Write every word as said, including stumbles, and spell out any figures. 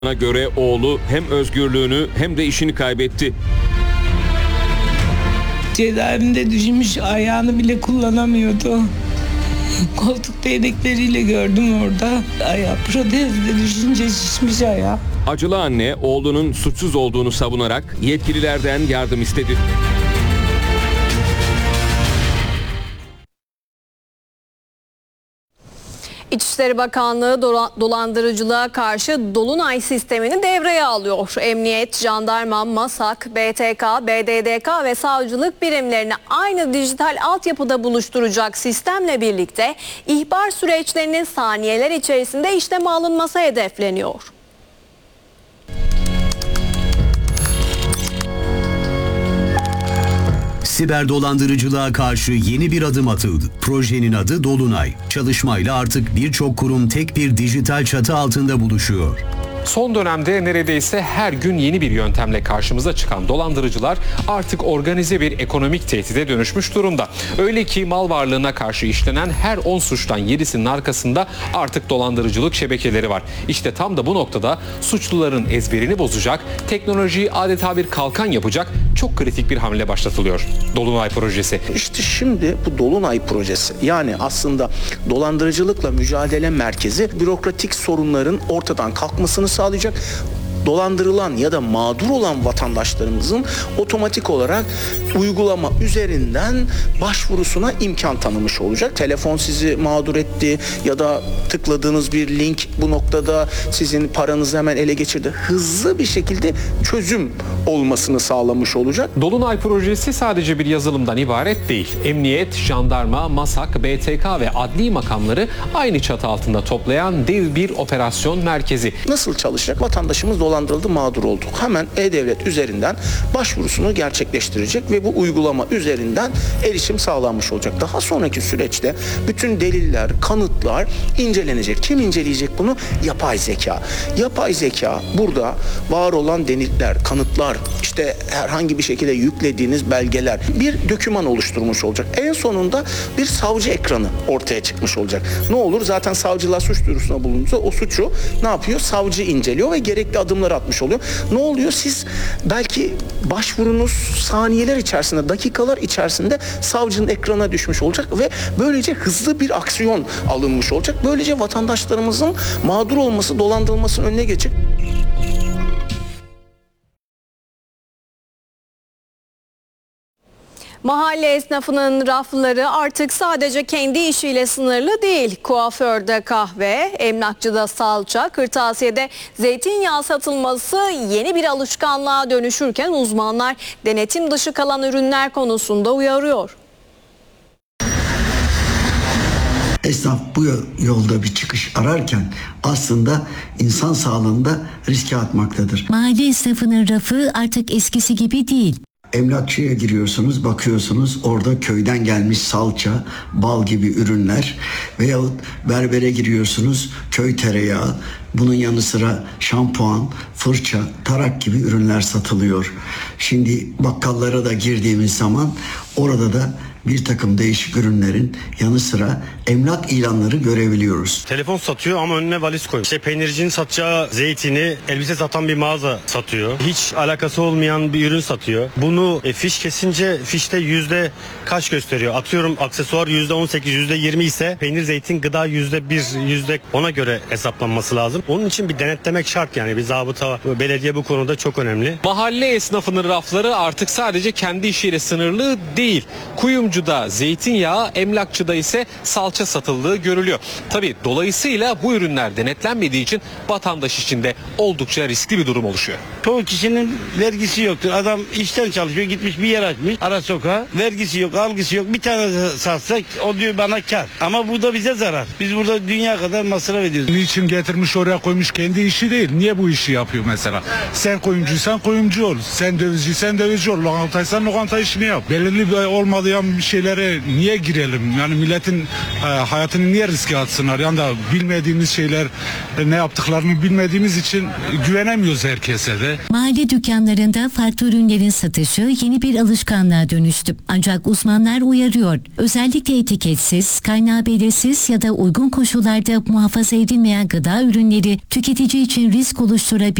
Bana göre oğlu hem özgürlüğünü hem de işini kaybetti. Cezaevinde düşmüş, ayağını bile kullanamıyordu. Koltuk değnekleriyle gördüm orada. Ayağı protezle düşünce şişmiş ayağı. Acılı anne oğlunun suçsuz olduğunu savunarak yetkililerden yardım istedi. İçişleri Bakanlığı dolandırıcılığa karşı Dolunay sistemini devreye alıyor. Emniyet, jandarma, MASAK, B T K, B D D K ve savcılık birimlerini aynı dijital altyapıda buluşturacak sistemle birlikte ihbar süreçlerinin saniyeler içerisinde işleme alınması hedefleniyor. Siber dolandırıcılığa karşı yeni bir adım atıldı. Projenin adı Dolunay. Çalışmayla artık birçok kurum tek bir dijital çatı altında buluşuyor. Son dönemde neredeyse her gün yeni bir yöntemle karşımıza çıkan dolandırıcılar artık organize bir ekonomik tehdide dönüşmüş durumda. Öyle ki mal varlığına karşı işlenen her on suçtan yedisinin arkasında artık dolandırıcılık şebekeleri var. İşte tam da bu noktada suçluların ezberini bozacak, teknolojiyi adeta bir kalkan yapacak çok kritik bir hamle başlatılıyor. Dolunay projesi. İşte şimdi bu Dolunay projesi, yani aslında dolandırıcılıkla mücadele merkezi bürokratik sorunların ortadan kalkmasını sağlayacak. Dolandırılan ya da mağdur olan vatandaşlarımızın otomatik olarak uygulama üzerinden başvurusuna imkan tanımış olacak. Telefon sizi mağdur etti ya da tıkladığınız bir link bu noktada sizin paranızı hemen ele geçirdi. Hızlı bir şekilde çözüm olmasını sağlamış olacak. Dolunay projesi sadece bir yazılımdan ibaret değil. Emniyet, jandarma, MASAK, B T K ve adli makamları aynı çatı altında toplayan dev bir operasyon merkezi. Nasıl çalışacak? Vatandaşımız dolandırıldı, mağdur oldu. Hemen E-Devlet üzerinden başvurusunu gerçekleştirecek ve bu uygulama üzerinden erişim sağlanmış olacak. Daha sonraki süreçte bütün deliller, kanıtlar incelenecek. Kim inceleyecek bunu? Yapay zeka. Yapay zeka burada var olan deliller, kanıtlar, işte herhangi bir şekilde yüklediğiniz belgeler bir doküman oluşturmuş olacak. En sonunda bir savcı ekranı ortaya çıkmış olacak. Ne olur? Zaten savcılar suç duyurusuna bulunursa o suçu ne yapıyor? Savcı inceliyor ve gerekli adımlar atmış oluyor. Ne oluyor? Siz belki başvurunuz saniyeler içerisinde, dakikalar içerisinde savcının ekrana düşmüş olacak ve böylece hızlı bir aksiyon alınmış olacak. Böylece vatandaşlarımızın mağdur olması, dolandırılmasının önüne geçecek. Mahalle esnafının rafları artık sadece kendi işiyle sınırlı değil. Kuaförde kahve, emlakçıda salça, kırtasiyede zeytinyağı satılması yeni bir alışkanlığa dönüşürken uzmanlar denetim dışı kalan ürünler konusunda uyarıyor. Esnaf bu yolda bir çıkış ararken aslında insan sağlığında riske atmaktadır. Mahalle esnafının rafı artık eskisi gibi değil. Emlakçıya giriyorsunuz, bakıyorsunuz orada köyden gelmiş salça, bal gibi ürünler veyahut berbere giriyorsunuz köy tereyağı, bunun yanı sıra şampuan, fırça, tarak gibi ürünler satılıyor. Şimdi bakkallara da girdiğimiz zaman orada da bir takım değişik ürünlerin yanı sıra emlak ilanları görebiliyoruz. Telefon satıyor ama önüne valiz koyuyor. İşte peynircinin satacağı zeytini elbise satan bir mağaza satıyor. Hiç alakası olmayan bir ürün satıyor. Bunu e, fiş kesince fişte yüzde kaç gösteriyor? Atıyorum aksesuar yüzde on sekiz, yüzde yirmi ise peynir zeytin gıda yüzde bir, yüzde ona göre hesaplanması lazım. Onun için bir denetlemek şart, yani bir zabıta, belediye bu konuda çok önemli. Mahalle esnafının rafları artık sadece kendi işiyle sınırlı değil. Kuyumcuda zeytinyağı, emlakçıda ise salça satıldığı görülüyor. Tabii dolayısıyla bu ürünler denetlenmediği için vatandaş için de oldukça riskli bir durum oluşuyor. Çoğu kişinin vergisi yoktur. Adam işten çalışıyor, gitmiş bir yer açmış ara sokağa. Vergisi yok, algısı yok. Bir tane satsak o diyor bana kar. Ama bu da bize zarar. Biz burada dünya kadar masraf ediyoruz. Niçin getirmiş oraya koymuş, kendi işi değil. Niye bu işi yapıyor mesela? Sen kuyumcuysan kuyumcu ol. Sen dövizciysen dövizci ol. Lokantaysan lokanta işini yap. Belirli bir olmayan bir şeylere niye girelim? Yani milletin e, hayatını niye riske atsınlar? Yani da bilmediğimiz şeyler e, ne yaptıklarını bilmediğimiz için güvenemiyoruz herkese de. Mahalle dükkanlarında farklı ürünlerin satışı yeni bir alışkanlığa dönüştü. Ancak uzmanlar uyarıyor. Özellikle etiketsiz, kaynağı belirsiz ya da uygun koşullarda muhafaza edilmeyen gıda ürünleri tüketici için risk oluşturabilir.